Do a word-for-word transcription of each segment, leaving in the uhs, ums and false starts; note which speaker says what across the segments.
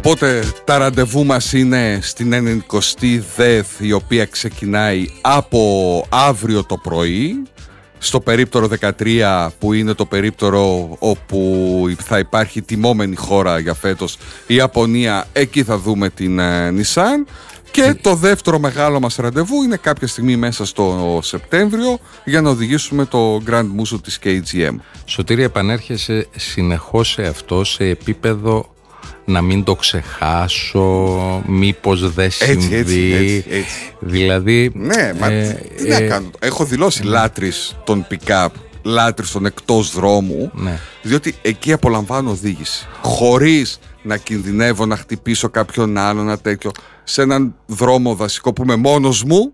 Speaker 1: Οπότε τα ραντεβού μας είναι στην ενενηκοστή ΔΕΘ, η οποία ξεκινάει από αύριο το πρωί, στο περίπτερο δεκατρία, που είναι το περίπτερο όπου θα υπάρχει τιμόμενη χώρα για φέτος, η Ιαπωνία. Εκεί θα δούμε την ε, Nissan. Και το δεύτερο μεγάλο μας ραντεβού είναι κάποια στιγμή μέσα στο Σεπτέμβριο, για να οδηγήσουμε το Grand Musso της κέι τζι εμ.
Speaker 2: Σωτήρη, επανέρχεσαι συνεχώς σε αυτό, σε επίπεδο να μην το ξεχάσω, μήπως δεν συμβεί.
Speaker 1: Έτσι, έτσι, έτσι.
Speaker 2: Δηλαδή...
Speaker 1: Ναι, μα
Speaker 2: ε,
Speaker 1: τι να
Speaker 2: ε,
Speaker 1: κάνω. Έχω δηλώσει ε, λάτρης των pick-up, λάτρης των εκτός δρόμου,
Speaker 2: ναι.
Speaker 1: Διότι εκεί απολαμβάνω οδήγηση. Χωρίς να κινδυνεύω να χτυπήσω κάποιον άλλον, ένα τέτοιο. Σε έναν δρόμο δασικό που είμαι μόνος μου,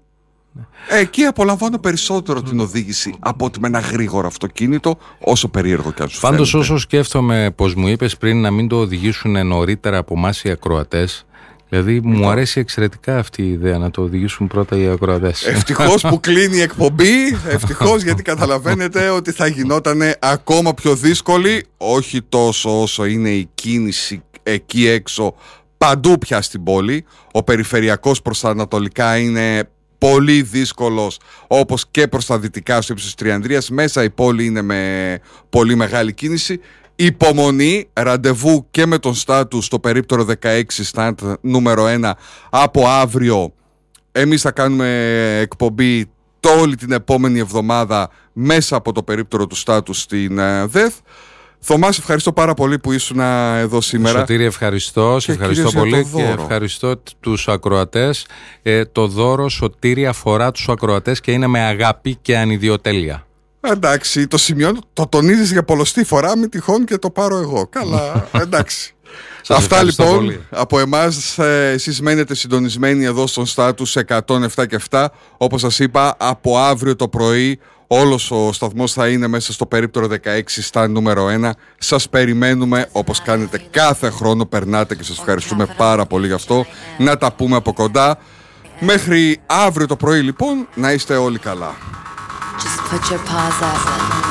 Speaker 1: εκεί απολαμβάνω περισσότερο την οδήγηση από ότι με ένα γρήγορο αυτοκίνητο, όσο περίεργο και αν σου
Speaker 2: Πάντως,
Speaker 1: φαίνεται.
Speaker 2: όσο σκέφτομαι, πως μου είπες πριν, να μην το οδηγήσουν νωρίτερα από εμάς οι ακροατές. Δηλαδή, μου αρέσει εξαιρετικά αυτή η ιδέα να το οδηγήσουν πρώτα οι ακροατές.
Speaker 1: Ευτυχώς που κλείνει η εκπομπή, ευτυχώς, γιατί καταλαβαίνετε ότι θα γινόταν ακόμα πιο δύσκολη, όχι τόσο όσο είναι η κίνηση εκεί έξω, παντού πια στην πόλη. Ο περιφερειακός προς τα ανατολικά είναι πολύ δύσκολος, όπως και προς τα δυτικά στο ύψος της Τριανδρίας. Μέσα η πόλη είναι με πολύ μεγάλη κίνηση. Υπομονή, ραντεβού και με τον Στάτου στο περίπτερο δεκαέξι, στάντ νούμερο ένα, από αύριο. Εμείς θα κάνουμε εκπομπή όλη την επόμενη εβδομάδα μέσα από το περίπτερο του Στάτου στην ΔΕΘ. Θωμάς, ευχαριστώ πάρα πολύ που ήσουν εδώ σήμερα.
Speaker 2: Σωτήρη, ευχαριστώ. Σε ευχαριστώ πολύ και ευχαριστώ τους ακροατές. Ε, το δώρο, Σωτήρη, αφορά τους ακροατές και είναι με αγάπη και ανιδιοτέλεια.
Speaker 1: Εντάξει, το σημειώνω, το τονίζεις για πολλοστή φορά, μη τυχόν και το πάρω εγώ. Καλά, εντάξει. Αυτά λοιπόν πολύ. Από εμάς, ε, εσείς μένετε συντονισμένοι εδώ στον Στάτους εκατόν επτά και επτά. Όπως σας είπα, από αύριο το πρωί όλος ο σταθμός θα είναι μέσα στο περίπτερο δεκαέξι, στα νούμερο ένα. Σας περιμένουμε, όπως κάνετε κάθε χρόνο, περνάτε και σας ευχαριστούμε πάρα πολύ γι' αυτό. Να τα πούμε από κοντά. Μέχρι αύριο το πρωί λοιπόν, να είστε όλοι καλά.
Speaker 3: Just put your paws up.